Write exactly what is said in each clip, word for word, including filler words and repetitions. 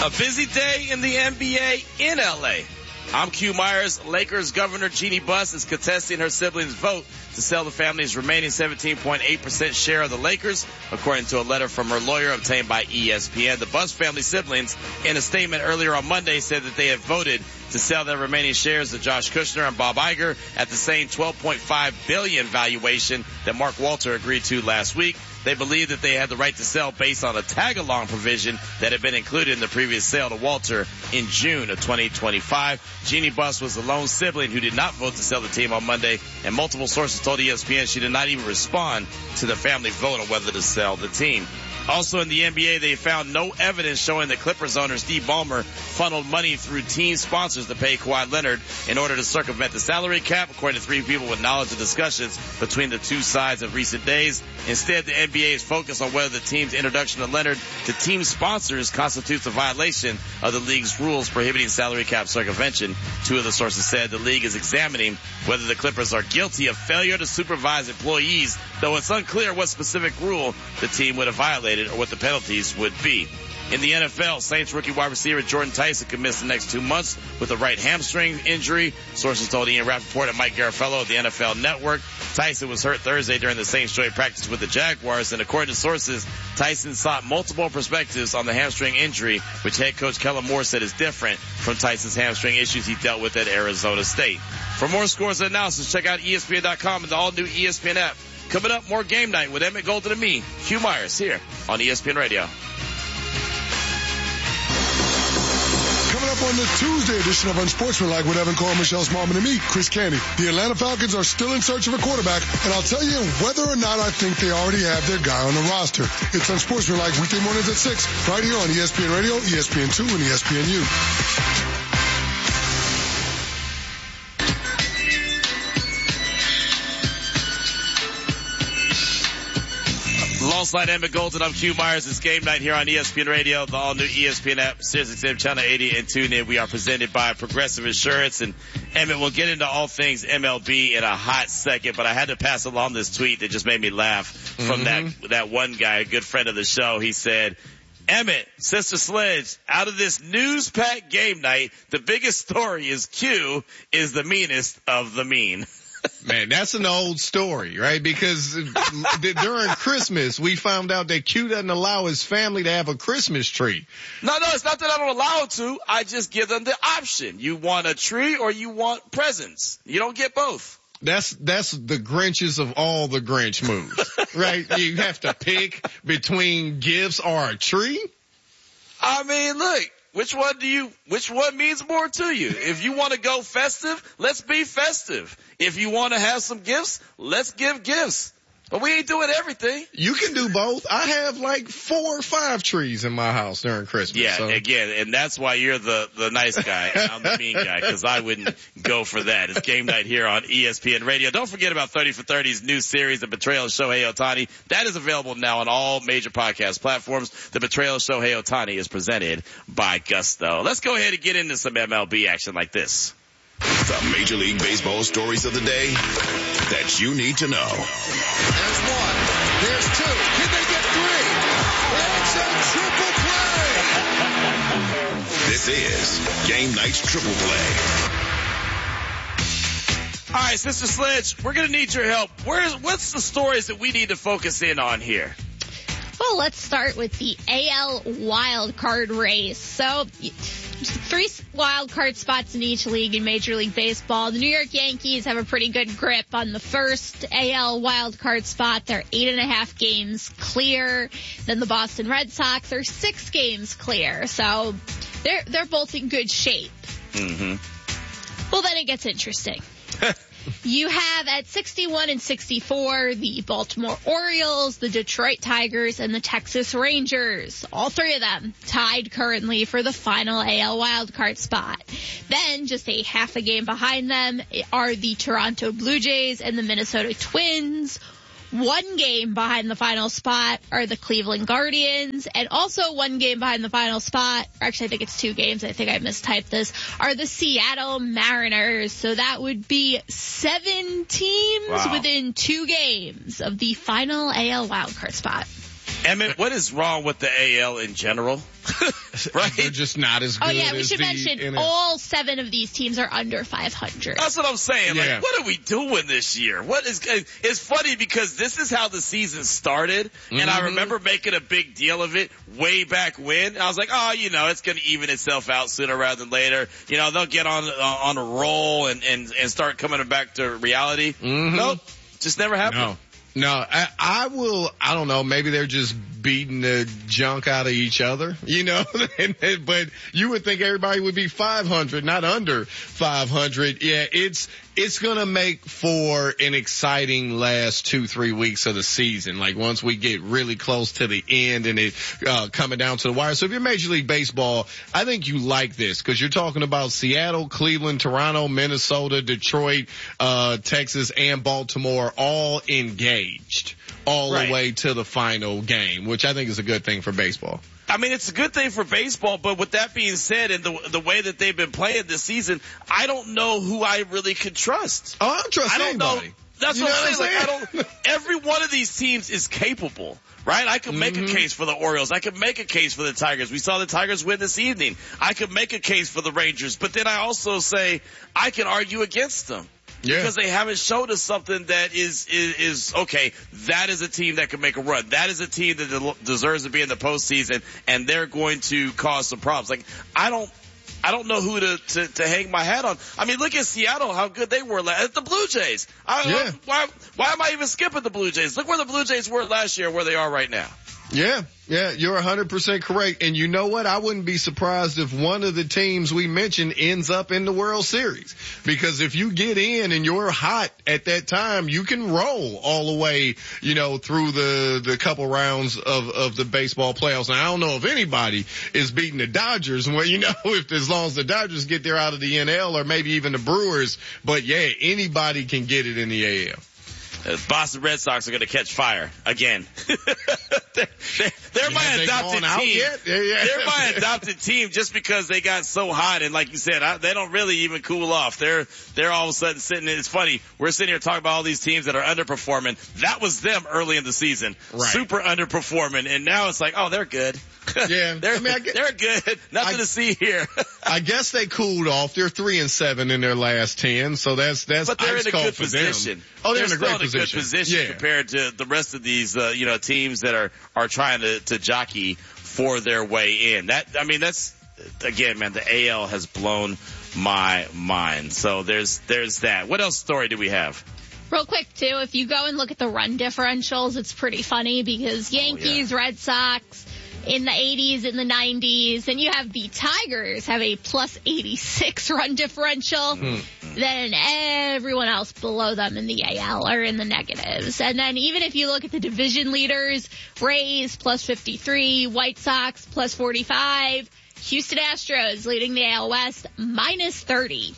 A busy day in the N B A in L A. I'm Q Myers. Lakers Governor Jeannie Buss is contesting her siblings' vote to sell the family's remaining seventeen point eight percent share of the Lakers, according to a letter from her lawyer obtained by E S P N. The Buss family siblings, in a statement earlier on Monday, said that they have voted to sell their remaining shares to Josh Kushner and Bob Iger at the same twelve point five billion dollars valuation that Mark Walter agreed to last week. They believe that they had the right to sell based on a tag-along provision that had been included in the previous sale to Walter in June of twenty twenty-five. Jeannie Buss was the lone sibling who did not vote to sell the team on Monday, and multiple sources told E S P N she did not even respond to the family vote on whether to sell the team. Also in the N B A, they found no evidence showing that Clippers owner Steve Ballmer funneled money through team sponsors to pay Kawhi Leonard in order to circumvent the salary cap, according to three people with knowledge of discussions between the two sides of recent days. Instead, the N B A is focused on whether the team's introduction of Leonard to team sponsors constitutes a violation of the league's rules prohibiting salary cap circumvention. Two of the sources said the league is examining whether the Clippers are guilty of failure to supervise employees, though it's unclear what specific rule the team would have violated or what the penalties would be. In the N F L, Saints rookie wide receiver Jordan Tyson could miss the next two months with a right hamstring injury. Sources told Ian Rappaport and Mike Garafolo of the N F L Network. Tyson was hurt Thursday during the Saints joint practice with the Jaguars, and according to sources, Tyson sought multiple perspectives on the hamstring injury, which head coach Kellen Moore said is different from Tyson's hamstring issues he dealt with at Arizona State. For more scores and analysis, check out E S P N dot com and the all-new E S P N app. Coming up, more Game Night with Emmett Golden and me, Q Myers, here on E S P N Radio. Coming up on the Tuesday edition of Unsportsmanlike with Evan Cole, Michelle Smallman, and me, Chris Candy. The Atlanta Falcons are still in search of a quarterback, and I'll tell you whether or not I think they already have their guy on the roster. It's Unsportsmanlike weekday mornings at six, right here on E S P N Radio, E S P N two, and E S P N U. Alongside Emmett Golden, I'm Q Myers. It's Game Night here on E S P N Radio, the all-new E S P N app, SiriusXM Channel eighty, and TuneIn. We are presented by Progressive Insurance. And Emmett, we'll get into all things M L B in a hot second, but I had to pass along this tweet that just made me laugh from mm-hmm. that that one guy, a good friend of the show. He said, Emmett, Sister Sledge, out of this news-packed game night, the biggest story is Q is the meanest of the mean. Man, that's an old story, right? Because during Christmas, we found out that Q doesn't allow his family to have a Christmas tree. No, no, it's not that I don't allow it to. I just give them the option. You want a tree or you want presents. You don't get both. That's, that's the Grinches of all the Grinch moves, right? You have to pick between gifts or a tree. I mean, look. Which one do you, which one means more to you? If you want to go festive, let's be festive. If you want to have some gifts, let's give gifts. But we ain't doing everything. You can do both. I have like four or five trees in my house during Christmas. Yeah, so. Again, and that's why you're the, the nice guy and I'm the mean guy, because I wouldn't go for that. It's Game Night here on E S P N Radio. Don't forget about thirty for thirty's new series, The Betrayal of Shohei Ohtani. That is available now on all major podcast platforms. The Betrayal of Shohei Ohtani is presented by Gusto. Let's go ahead and get into some M L B action like this. The Major League Baseball stories of the day that you need to know. There's one. There's two. Can they get three? It's a triple play. This is Game Night's Triple Play. All right, Sister Sledge, we're going to need your help. Where's, what's the stories that we need to focus in on here? Well, let's start with the A L wild card race. So, three wild card spots in each league in Major League Baseball. The New York Yankees have a pretty good grip on the first A L wild card spot. They're eight and a half games clear. Then the Boston Red Sox are six games clear. So, they're they're both in good shape. Mm-hmm. Well, then it gets interesting. You have at sixty-one and sixty-four the Baltimore Orioles, the Detroit Tigers, and the Texas Rangers. All three of them tied currently for the final A L wildcard spot. Then, just a half a game behind them are the Toronto Blue Jays and the Minnesota Twins. One game behind the final spot are the Cleveland Guardians, and also one game behind the final spot, or actually I think it's two games, I think I mistyped this, are the Seattle Mariners. So that would be seven teams wow. within two games of the final A L wildcard spot. Emmett, what is wrong with the A L in general? Right? They're just not as good Oh yeah, we as should the mention N F L. all seven of these teams are under five hundred. That's what I'm saying. Yeah. Like, what are we doing this year? What is? It's funny because this is how the season started, and Mm-hmm. I remember making a big deal of it way back when. And I was like, oh, you know, it's going to even itself out sooner rather than later. You know, they'll get on uh, on a roll and and and start coming back to reality. Mhm. Nope, just never happened. No. No, I, I will, I don't know, maybe they're just beating the junk out of each other, you know, but you would think everybody would be five hundred, not under five hundred. Yeah, it's, it's going to make for an exciting last two, three weeks of the season. Like once we get really close to the end and it, uh, coming down to the wire. So if you're Major League Baseball, I think you like this because you're talking about Seattle, Cleveland, Toronto, Minnesota, Detroit, uh, Texas, and Baltimore all engaged all Right. the way to the final game, which I think is a good thing for baseball. I mean, it's a good thing for baseball, but with that being said, and the the way that they've been playing this season, I don't know who I really could trust. Oh, I don't trust I don't anybody. know. That's You what know I'm saying. Like, I saying? don't. Every one of these teams is capable, right? I could make Mm-hmm. a case for the Orioles. I could make a case for the Tigers. We saw the Tigers win this evening. I could make a case for the Rangers, but then I also say I can argue against them. Yeah. Because they haven't showed us something that is, is, is, okay, that is a team that can make a run. That is a team that de- deserves to be in the postseason, and they're going to cause some problems. Like, I don't, I don't know who to, to, to hang my hat on. I mean, look at Seattle, how good they were last, the Blue Jays. I, Yeah. why, why am I even skipping the Blue Jays? Look where the Blue Jays were last year, where they are right now. Yeah, yeah, you're one hundred percent correct. And you know what? I wouldn't be surprised if one of the teams we mentioned ends up in the World Series. Because if you get in and you're hot at that time, you can roll all the way, you know, through the, the couple rounds of, of the baseball playoffs. Now, I don't know if anybody is beating the Dodgers. Well, you know, if as long as the Dodgers get there out of the N L or maybe even the Brewers. But yeah, anybody can get it in the A L. The Boston Red Sox are going to catch fire again. they're they're, they're my Have they adopted gone out team. yet? Yeah, yeah. They're my adopted team just because they got so hot, and like you said, I, they don't really even cool off. They're they're all of a sudden sitting. It's funny. We're sitting here talking about all these teams that are underperforming. That was them early in the season, Right. super underperforming, and now it's like, oh, they're good. Yeah. they're I mean, I get- they're good. Nothing I- to see here. I guess they cooled off. They're three and seven in their last ten, so that's that's But they're ice in a cold good for position. them. Oh, they're, in a still great in a position. good position Yeah. compared to the rest of these, uh, you know, teams that are are trying to to jockey for their way in. That I mean, that's again, man. The A L has blown my mind. So there's there's that. What else story do we have? Real quick, too, if you go and look at the run differentials, it's pretty funny because Yankees, Red Sox in the eighties, in the nineties, and you have the Tigers have a plus eighty-six run differential. Mm-hmm. Then everyone else below them in the A L are in the negatives. And then even if you look at the division leaders, Rays plus fifty-three, White Sox plus forty-five, Houston Astros leading the A L West minus thirty.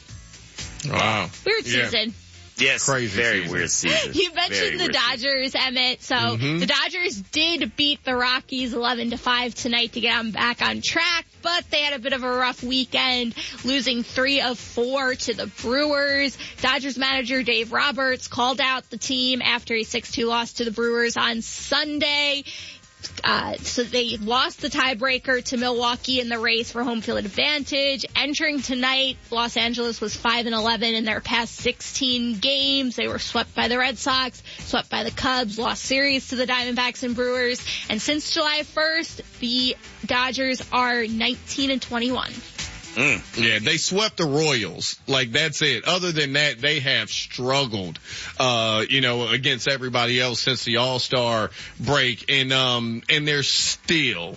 Wow. Weird Yeah. season. Yes, Crazy very season. weird season. You Very mentioned the weird season. Dodgers, Emmett. So Mhm. the Dodgers did beat the Rockies eleven to five tonight to get them back on track, but they had a bit of a rough weekend, losing three of four to the Brewers. Dodgers manager Dave Roberts called out the team after a six two loss to the Brewers on Sunday. Uh, so they lost the tiebreaker to Milwaukee in the race for home field advantage. Entering tonight, Los Angeles was five and eleven in their past sixteen games. They were swept by the Red Sox, swept by the Cubs, lost series to the Diamondbacks and Brewers. And since July first, the Dodgers are nineteen and twenty-one. Mm. Yeah, they swept the Royals. Like, that's it. Other than that, they have struggled, uh, you know, against everybody else since the All-Star break. And, um, and they're still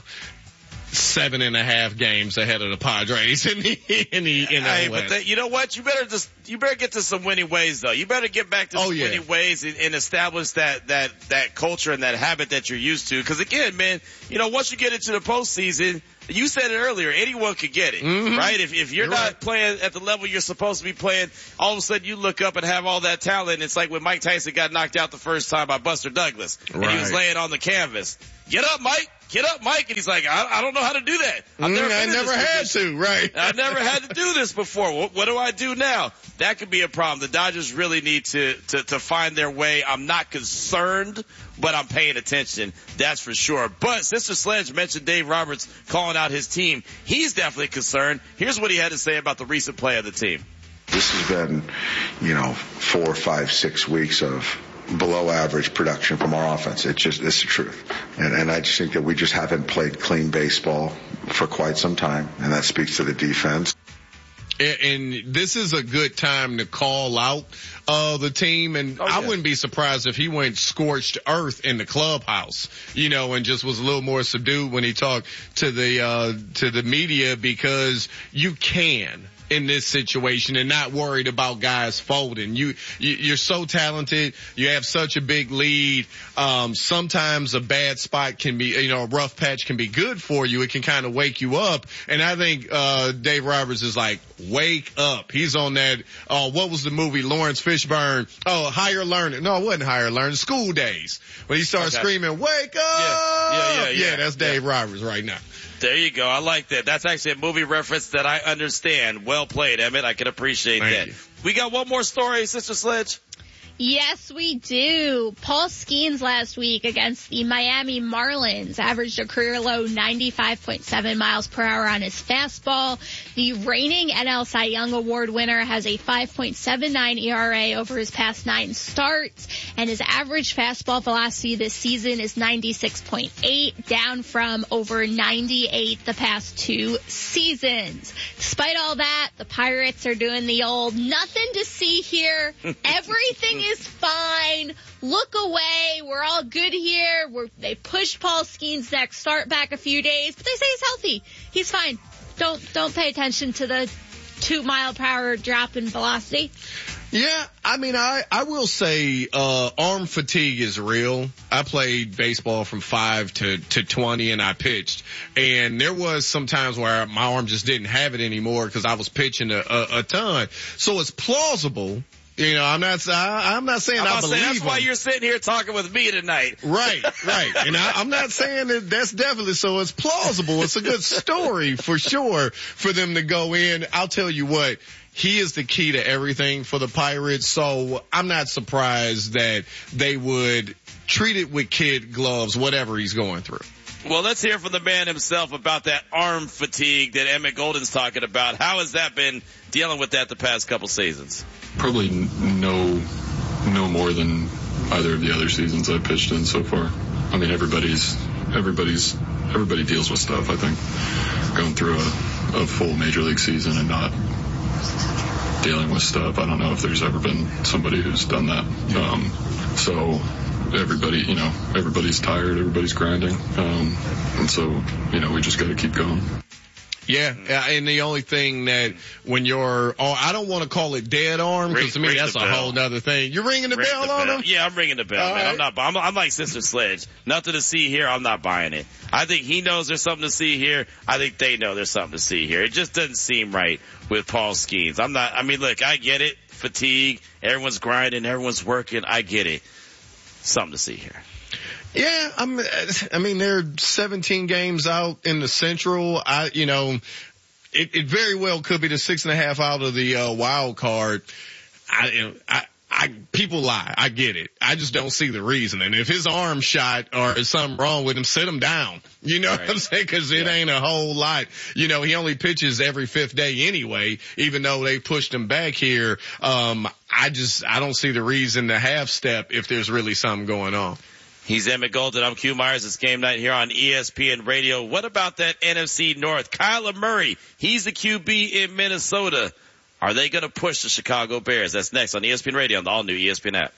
seven and a half games ahead of the Padres in the, in the, in the Hey, West. but they, you know what? You better just you better get to some winning ways, though. You better get back to Oh, some yeah. winning ways and, and establish that that that culture and that habit that you're used to. Because again, man, you know, once you get into the postseason, you said it earlier, anyone could get it, Mhm. right? If if you're, You're not right. playing at the level you're supposed to be playing, all of a sudden you look up and have all that talent. It's like when Mike Tyson got knocked out the first time by Buster Douglas, and he was Right. laying on the canvas. Get up, Mike. get up, Mike. And he's like, I, I don't know how to do that. I've never, mm, I never had to, right. I've never had to do this before. What, what do I do now? That could be a problem. The Dodgers really need to, to, to find their way. I'm not concerned, but I'm paying attention. That's for sure. But Sister Sledge mentioned Dave Roberts calling out his team. He's definitely concerned. Here's what he had to say about the recent play of the team. This has been, you know, four, five, six weeks of below average production from our offense. It's just, it's the truth. And, and I just think that we just haven't played clean baseball for quite some time. And that speaks to the defense. And this is a good time to call out uh the team, and oh, yeah. I wouldn't be surprised if he went scorched earth in the clubhouse, you know, and just was a little more subdued when he talked to the uh to the media, because you can in this situation and not worried about guys folding. You, you you're so talented. You have such a big lead. Um, sometimes a bad spot can be, you know, a rough patch can be good for you. It can kind of wake you up. And I think uh Dave Roberts is like, wake up. He's on that. Uh, what was the movie? Lawrence Fishburne. Oh, Higher Learning. No, it wasn't Higher Learning. School Days. When he started okay. screaming, "Wake up!" Yeah, yeah, yeah. Yeah, yeah that's Dave yeah. Roberts right now. There you go. I like that. That's actually a movie reference that I understand. Well played, Emmett. I can appreciate Thank that. You. We got one more story, Sister Sledge. Yes, we do. Paul Skeens last week against the Miami Marlins averaged a career low ninety-five point seven miles per hour on his fastball. The reigning N L Cy Young Award winner has a five point seven nine E R A over his past nine starts, and his average fastball velocity this season is ninety-six point eight, down from over ninety-eight the past two seasons. Despite all that, the Pirates are doing the old nothing to see here. Everything is is fine. Look away. We're all good here. We're, they pushed Paul Skeens' next start back a few days, but they say he's healthy. He's fine. Don't don't pay attention to the two mile per hour drop in velocity. Yeah, I mean, I, I will say, uh, arm fatigue is real. I played baseball from five to, to twenty and I pitched. And there was some times where my arm just didn't have it anymore because I was pitching a, a, a ton. So it's plausible. You know, I'm not, I, I'm not saying I'm I believe saying that's him. why you're sitting here talking with me tonight. Right, right. And I, I'm not saying that that's definitely so. It's plausible. It's a good story for sure for them to go in. I'll tell you what, he is the key to everything for the Pirates. So I'm not surprised that they would treat it with kid gloves, whatever he's going through. Well, let's hear from the man himself about that arm fatigue that Emmett Golden's talking about. How has that been dealing with that the past couple seasons? Probably no, no more than either of the other seasons I've pitched in so far. I mean, everybody's, everybody's, everybody deals with stuff. I think going through a, a full major league season and not dealing with stuff. I don't know if there's ever been somebody who's done that. Um, so everybody, you know, everybody's tired, everybody's grinding. Um, and so, you know, we just got to keep going. Yeah, and the only thing that when you're, oh, I don't want to call it dead arm because to me that's a whole nother thing. You're ringing the ring bell the on bell. Him? Yeah, I'm ringing the bell, All man. Right. I'm not. I'm, I'm like Sister Sledge. Nothing to see here. I'm not buying it. I think he knows there's something to see here. I think they know there's something to see here. It just doesn't seem right with Paul Skeens. I'm not. I mean, look, I get it. Fatigue. Everyone's grinding. Everyone's working. I get it. Something to see here. Yeah, I'm, I mean, they're seventeen games out in the Central. I, you know, it, it very well could be the six and a half out of the uh, wild card. I, I, I, people lie. I get it. I just don't see the reason. And if his arm shot or is something wrong with him, sit him down. You know right. what I'm saying? Cause it yeah. ain't a whole lot. You know, he only pitches every fifth day anyway, even though they pushed him back here. Um, I just, I don't see the reason to half step if there's really something going on. He's Emmett Golden. I'm Q Myers. It's game night here on E S P N Radio. What about that N F C North? Kyler Murray. He's the Q B in Minnesota. Are they going to push the Chicago Bears? That's next on E S P N Radio on the all-new E S P N app.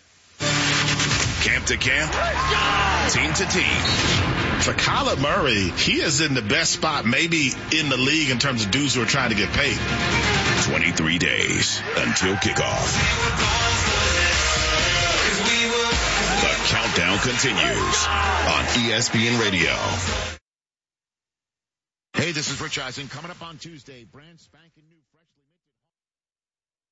Camp to camp. Team to team. For Kyler Murray, he is in the best spot maybe in the league in terms of dudes who are trying to get paid. twenty-three days until kickoff. The countdown continues on E S P N Radio. Hey, this is Rich Eisen. Coming up on Tuesday, brand spanking new.